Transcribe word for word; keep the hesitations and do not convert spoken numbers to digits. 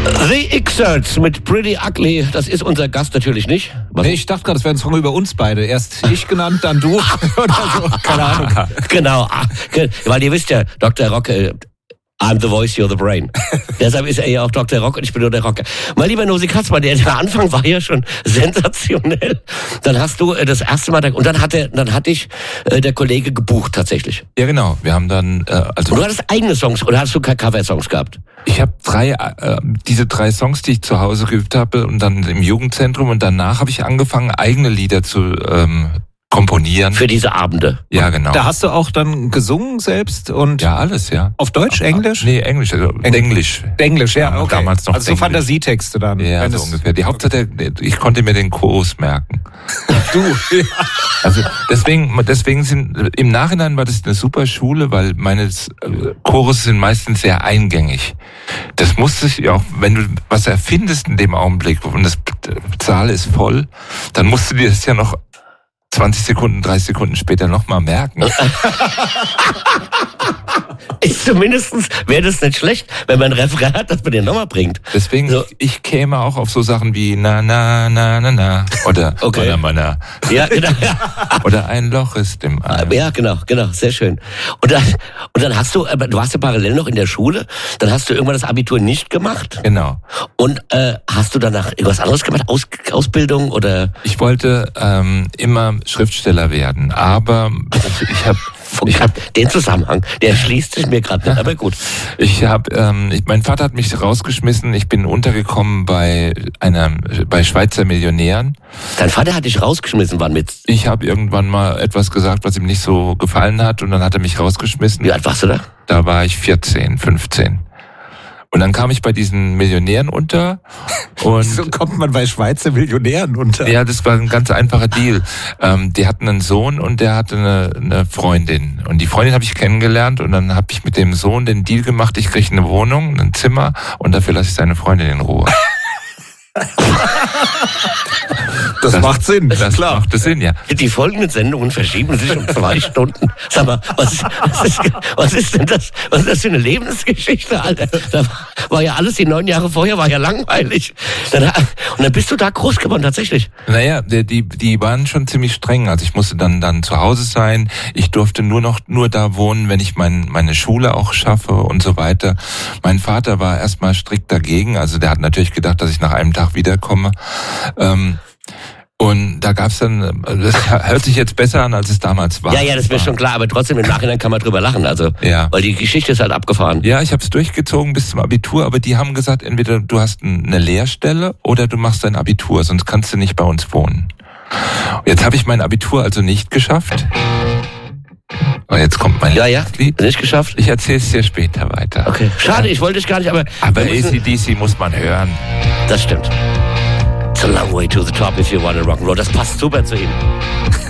The Exerts mit Pretty Ugly, das ist unser Gast natürlich nicht. Was? Nee, ich dachte gerade, das wäre ein Song über uns beide. Erst ich genannt, dann du oder so, keine Ahnung. Genau, weil ihr wisst ja, Doktor Rock, I'm the voice, you're the brain. Deshalb ist er ja auch Doktor Rock und ich bin nur der Rocker. Mein lieber Nosi Katzmann, der, der Anfang war ja schon sensationell. Dann hast du äh, das erste Mal, und dann hat er, dann hat dich äh, der Kollege gebucht tatsächlich. Ja genau, wir haben dann... Äh, also und du hattest eigene Songs oder hast du keine Cover-Songs gehabt? Ich habe drei, äh, diese drei Songs, die ich zu Hause geübt habe und dann im Jugendzentrum und danach habe ich angefangen, eigene Lieder zu... Ähm, komponieren. Für diese Abende. Ja, genau. Da hast du auch dann gesungen selbst und... Ja, alles, ja. Auf Deutsch, Englisch? Nee, Englisch, also Englisch. Englisch, ja, okay. Damals noch also so Englisch. Fantasietexte dann. Ja, so ungefähr. Die Hauptsache, ich konnte mir den Chorus merken. Du, ja. Also deswegen, deswegen sind, im Nachhinein war das eine super Schule, weil meine Chorus sind meistens sehr eingängig. Das musste ich auch, wenn du was erfindest in dem Augenblick und das Saal ist voll, dann musst du dir das ja noch zwanzig Sekunden, dreißig Sekunden später nochmal merken. Ist zumindestens, wäre das nicht schlecht, wenn man ein Refrain hat, dass man den nochmal bringt. Deswegen, so. ich, ich käme auch auf so Sachen wie na, na, na, na, na. Oder, okay. oder, mana. Ja, genau. Oder ein Loch ist im Ei. Ja, genau, genau, sehr schön. Und dann, und dann hast du, du warst ja parallel noch in der Schule, dann hast du irgendwann das Abitur nicht gemacht. Genau. Und äh, hast du danach irgendwas anderes gemacht? Aus, Ausbildung oder? Ich wollte ähm, immer Schriftsteller werden, aber ich habe ich hab den Zusammenhang, der schließt sich mir gerade nicht, aber gut. Ich habe, ähm, mein Vater hat mich rausgeschmissen. Ich bin untergekommen bei einer, bei Schweizer Millionären. Dein Vater hat dich rausgeschmissen, wann mit? Ich habe irgendwann mal etwas gesagt, was ihm nicht so gefallen hat, und dann hat er mich rausgeschmissen. Wie alt warst du da? Da war ich vierzehn, fünfzehn. Und dann kam ich bei diesen Millionären unter. Und so kommt man bei Schweizer Millionären unter. Ja, das war ein ganz einfacher Deal. Ähm, die hatten einen Sohn und der hatte eine, eine Freundin. Und die Freundin habe ich kennengelernt und dann habe ich mit dem Sohn den Deal gemacht, ich kriege eine Wohnung, ein Zimmer und dafür lasse ich seine Freundin in Ruhe. Das, das macht Sinn, das klar. macht Sinn, ja. Die folgenden Sendungen verschieben sich um zwei Stunden. Sag mal, was, was, ist, was ist denn das? Was ist das für eine Lebensgeschichte, Alter? Da war ja alles, die neun Jahre vorher, war ja langweilig. Dann, und dann bist du da groß geworden, tatsächlich. Naja, die, die, die waren schon ziemlich streng. Also ich musste dann, dann zu Hause sein. Ich durfte nur noch, nur da wohnen, wenn ich mein, meine Schule auch schaffe und so weiter. Mein Vater war erstmal strikt dagegen. Also der hat natürlich gedacht, dass ich nach einem Tag wiederkomme. Ähm, Und da gab's dann, das hört sich jetzt besser an, als es damals war. Ja, ja, das ist mir schon klar, aber trotzdem im Nachhinein kann man drüber lachen, also, ja. Weil die Geschichte ist halt abgefahren. Ja, ich habe es durchgezogen bis zum Abitur, aber die haben gesagt, entweder du hast eine Lehrstelle oder du machst dein Abitur, sonst kannst du nicht bei uns wohnen. Jetzt habe ich mein Abitur also nicht geschafft. Und jetzt kommt mein Ja, ja, Lied. Nicht geschafft? Ich erzähle es dir später weiter. Okay, schade, ich wollte dich gar nicht, aber... Aber A C D C muss man hören. Das stimmt. It's a long way to the top if you want to rock and roll. Das passt super zu ihm.